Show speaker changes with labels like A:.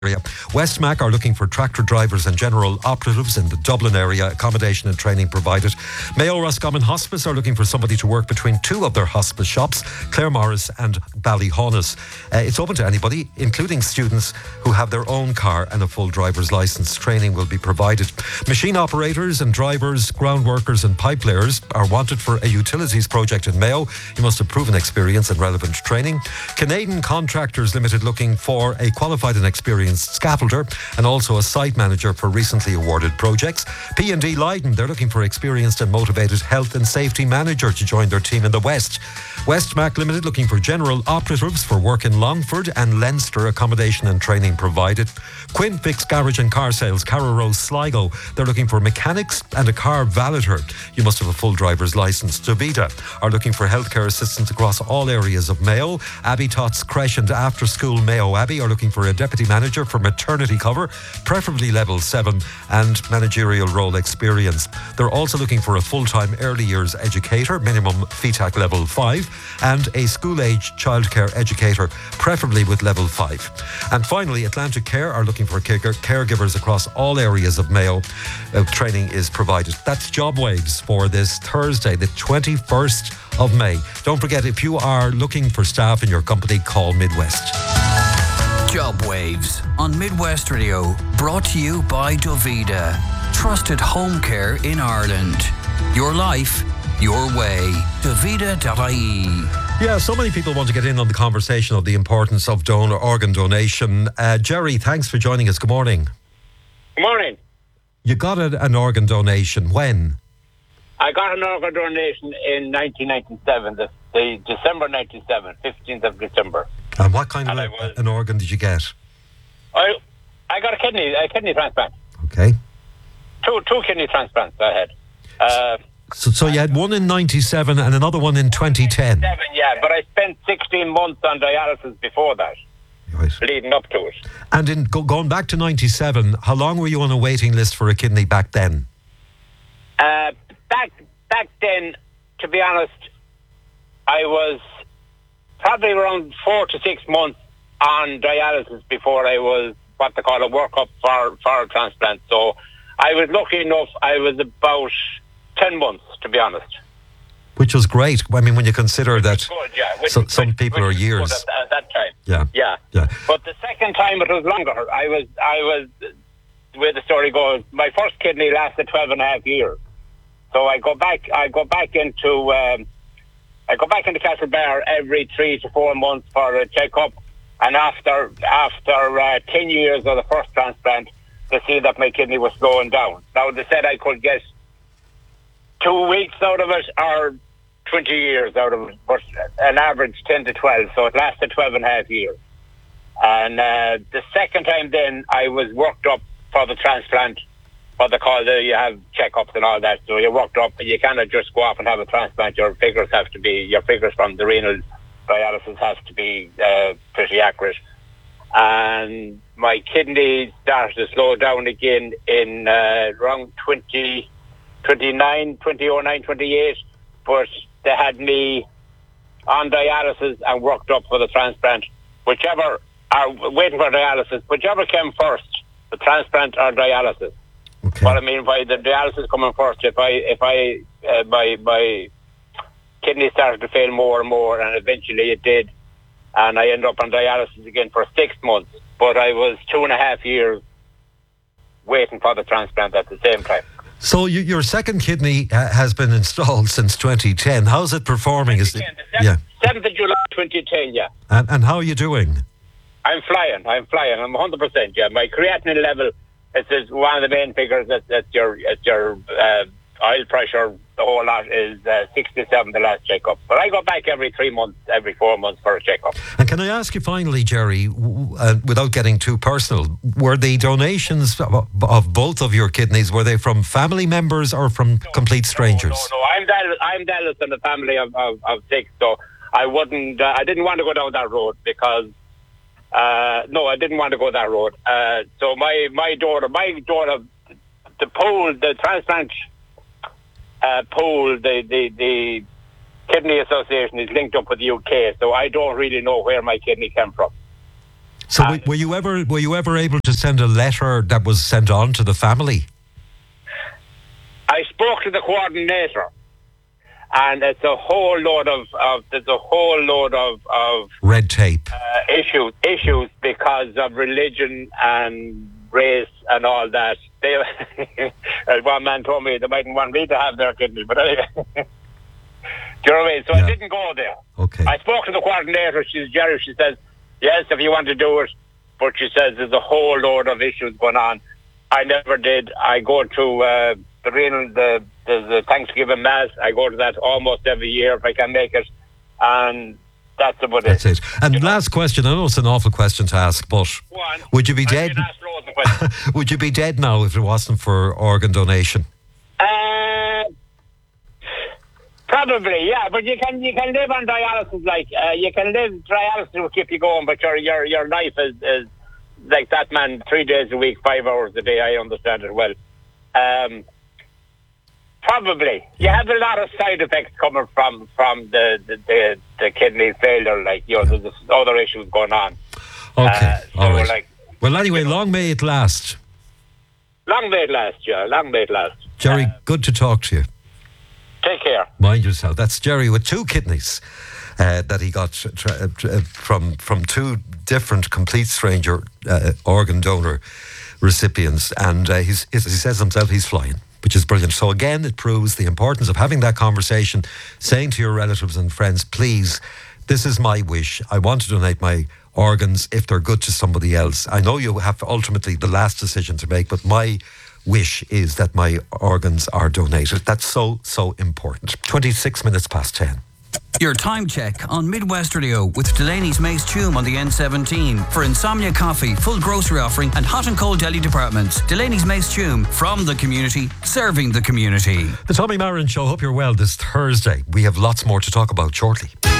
A: area. Westmac are looking for tractor drivers and general operatives in the Dublin area. Accommodation and training provided. Mayo Roscommon Hospice are looking for somebody to work between two of their hospice shops, Claremorris and Ballyhaunis. It's open to anybody, including students who have their own car and a full driver's licence. Training will be provided. Machine operators and drivers, ground workers and pipe layers are wanted for a utilities project in Mayo. You must have proven experience and relevant training. Canadian Contractors Limited looking for a qualified and experienced scaffolder and also a site manager for recently awarded projects. P&D Leiden, they're looking for experienced and motivated health and safety manager to join their team in the West. Westmac Limited looking for general operatives for work in Longford and Leinster. Accommodation and training provided. Quinfix Garage and Car Sales, Carraroe, Sligo, they're looking for mechanics and a car valeter. You must have a full driver's licence. Davida are looking for healthcare assistants across all areas of Mayo. Abbey Tots Creche and After School Mayo Abbey are looking for a deputy manager for maternity cover, preferably level 7 and managerial role experience. They're also looking for a full-time early years educator, minimum FETAC level 5, and a school-age childcare educator, preferably with level 5. And finally, Atlantic Care are looking for caregivers across all areas of Mayo. Training is provided. That's Job Waves for this Thursday, the 21st of May. Don't forget, if you are looking for staff in your company, call Midwest.
B: Job Waves on Midwest Radio, brought to you by Davida. Trusted home care in Ireland. Your life, your way. Davida.ie.
A: Yeah, so many people want to get in on the conversation of the importance of organ donation. Jerry, thanks for joining us. Good morning.
C: Good morning.
A: You got an organ donation when?
C: I got an organ donation in 1997, the December 97, 15th of December.
A: And what kind of an organ did you get?
C: I got a kidney transplant.
A: Okay.
C: Two kidney transplants I had.
A: So you had one in 97 and another one in 2010?
C: Yeah, but I spent 16 months on dialysis before that,
A: right,
C: leading up to it.
A: And in going back to 97, how long were you on a waiting list for a kidney back then?
C: Back then, to be honest, I was probably around 4 to 6 months on dialysis before I was what they call a workup for a transplant. So I was lucky enough, I was about 10 months, to be honest.
A: Which was great. I mean, when you consider that
C: good, yeah.
A: Some people are years.
C: At that time.
A: Yeah.
C: But the second time it was longer. I was, where the story goes, my first kidney lasted 12 and a half years. So I go back into Castlebar every 3 to 4 months for a checkup, and after 10 years of the first transplant, they see that my kidney was slowing down. Now they said I could get 2 weeks out of it or 20 years out of it, but an average 10 to 12, so it lasted 12 and a half years. And the second time then I was worked up for the transplant. What they call you have checkups and all that, so you're worked up and you cannot just go off and have a transplant. Your figures from the renal dialysis has to be pretty accurate. And my kidney started to slow down again in around 2009, 28, but they had me on dialysis and worked up for the transplant. Waiting for dialysis, whichever came first, the transplant or dialysis.
A: Okay.
C: What I mean by the dialysis coming first, my kidney started to fail more and more, and eventually it did, and I ended up on dialysis again for 6 months. But I was 2.5 years waiting for the transplant at the same time.
A: So your second kidney has been installed since 2010. How's it performing?
C: 7th of July 2010, yeah.
A: And how are you doing?
C: I'm flying. I'm 100%, yeah. My creatinine level, it's one of the main figures that your oil pressure, the whole lot is 67 the last checkup. But I go back every 3 months, every 4 months for a checkup.
A: And can I ask you finally, Jerry, without getting too personal, were the donations of both of your kidneys, were they from family members or from complete strangers?
C: No. I'm dialysis in a family of 6, so I didn't want to go down that road because I didn't want to go that road. So my daughter, the transplant pool, the Kidney Association is linked up with the UK, so I don't really know where my kidney came from.
A: So were you ever able to send a letter that was sent on to the family?
C: I spoke to the coordinator, and it's a whole load of
A: Red tape.
C: Issues because of religion and race and all that. They, as one man told me, they mightn't want me to have their kidney, but anyway. Do you know what I mean? So I didn't go there.
A: Okay.
C: I spoke to the coordinator. She's Jerry. She says, yes, if you want to do it, but she says there's a whole load of issues going on. I never did. I go to the Thanksgiving Mass. I go to that almost every year if I can make it, and that's about it.
A: That's it. And last question. I know it's an awful question to ask, but would you be dead? Would you be dead now if it wasn't for organ donation?
C: Probably, yeah. But you can live on dialysis. Dialysis will keep you going, but your life is like that man. 3 days a week, 5 hours a day. I understand it well. Probably, you have a lot of side effects coming from the kidney failure. Like there's other issues going on.
A: Okay, all right. Well, anyway, long may it last.
C: Long may it last, yeah. Long may it last.
A: Jerry, good to talk to you.
C: Take care.
A: Mind yourself. That's Jerry with 2 kidneys that he got from 2 different complete stranger organ donor recipients, and he says himself he's flying, which is brilliant. So again, it proves the importance of having that conversation, saying to your relatives and friends, please, this is my wish. I want to donate my organs if they're good to somebody else. I know you have ultimately the last decision to make, but my wish is that my organs are donated. That's so important. 26 minutes past 10.
B: Your time check on Midwest Radio with Delaney's Mace Tume on the N17 for Insomnia Coffee, full grocery offering and hot and cold deli departments. Delaney's Mace Tume, from the community, serving the community.
A: The Tommy Marin Show. Hope you're well this Thursday. We have lots more to talk about shortly.